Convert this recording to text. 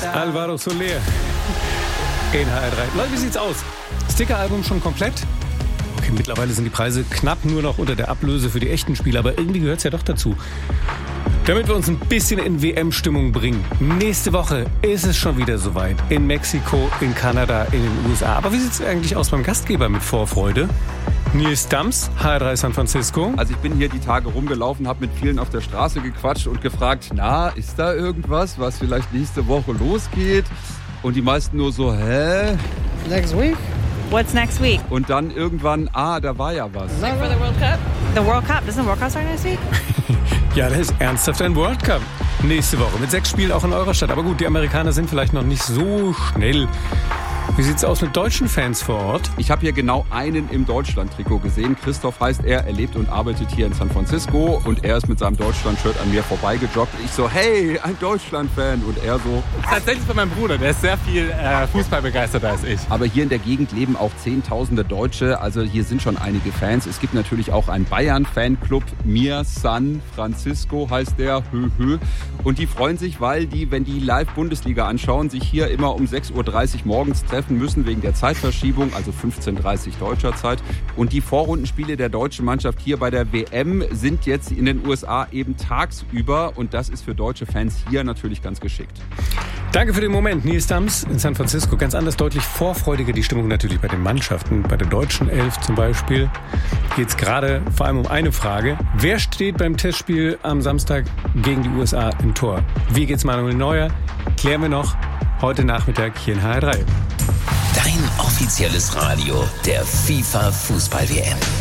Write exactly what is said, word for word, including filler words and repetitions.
Alvaro Soler in H R drei. Leute, wie sieht's aus? Sticker-Album schon komplett? Okay, mittlerweile sind die Preise knapp nur noch unter der Ablöse für die echten Spiele, aber irgendwie gehört's ja doch dazu. Damit wir uns ein bisschen in W M-Stimmung bringen. Nächste Woche ist es schon wieder soweit. In Mexiko, in Kanada, in den U S A. Aber wie sieht's eigentlich aus beim Gastgeber mit Vorfreude? Nils Dams, H R drei San Francisco. Also ich bin hier die Tage rumgelaufen, habe mit vielen auf der Straße gequatscht und gefragt, na, ist da irgendwas, was vielleicht nächste Woche losgeht? Und die meisten nur so, hä? Next week? What's next week? Und dann irgendwann, ah, da war ja was. Like for the World Cup? The World Cup? Doesn't the World Cup start next week? Ja, das ist ernsthaft ein World Cup. Nächste Woche mit sechs Spielen auch in eurer Stadt. Aber gut, die Amerikaner sind vielleicht noch nicht so schnell. Wie sieht's aus mit deutschen Fans vor Ort? Ich habe hier genau einen im Deutschland-Trikot gesehen. Christoph heißt er, er lebt und arbeitet hier in San Francisco und er ist mit seinem Deutschland-Shirt an mir vorbeigejoggt. Ich so, hey, ein Deutschland-Fan. Und er so... Tatsächlich von meinem Bruder, der ist sehr viel äh, Fußball begeisterter als ich. Aber hier in der Gegend leben auch Zehntausende Deutsche, also hier sind schon einige Fans. Es gibt natürlich auch einen Bayern-Fanclub, Mir San Francisco heißt der, hö hö. Und die freuen sich, weil die, wenn die Live-Bundesliga anschauen, sich hier immer um sechs Uhr dreißig morgens treffen müssen wegen der Zeitverschiebung, also fünfzehn Uhr dreißig deutscher Zeit. Und die Vorrundenspiele der deutschen Mannschaft hier bei der W M sind jetzt in den U S A eben tagsüber und das ist für deutsche Fans hier natürlich ganz geschickt. Danke für den Moment, Nils Dams in San Francisco. Ganz anders deutlich vorfreudiger die Stimmung natürlich bei den Mannschaften. Bei der deutschen Elf zum Beispiel geht es gerade vor allem um eine Frage. Wer steht beim Testspiel am Samstag gegen die U S A im Tor? Wie geht's Manuel Neuer? Klären wir noch heute Nachmittag hier in H R drei. Dein offizielles Radio der FIFA Fußball-W M.